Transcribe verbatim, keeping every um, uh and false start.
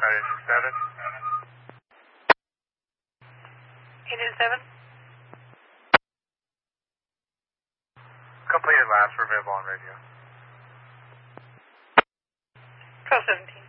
Engine seven. Engine seven. Completed last for Viv on radio. twelve seventeen.